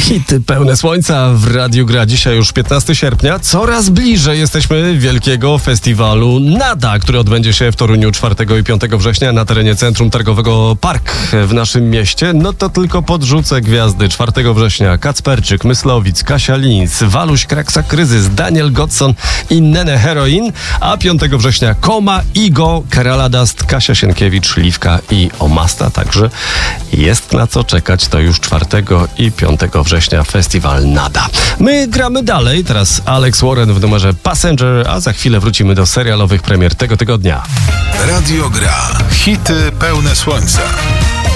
Hity pełne słońca w Radiu Gra. Dzisiaj już 15 sierpnia. Coraz bliżej jesteśmy wielkiego festiwalu NADA, który odbędzie się w Toruniu 4 i 5 września na terenie Centrum Targowego Park w naszym mieście. No to tylko podrzucę gwiazdy. 4 września Kacperczyk, Myslowic, Kasia Linz, Waluś, Kraksa Kryzys, Daniel Godson i Nene Heroin, a 5 września Koma, Igo, Kerala Dust, Kasia Sienkiewicz, Liwka i Omasta. Także jest na co czekać. To już 4 i 5 września festiwal NADA. My gramy dalej. Teraz Alex Warren w numerze Passenger, a za chwilę wrócimy do serialowych premier tego tygodnia. Radio Gra. Hity pełne słońca.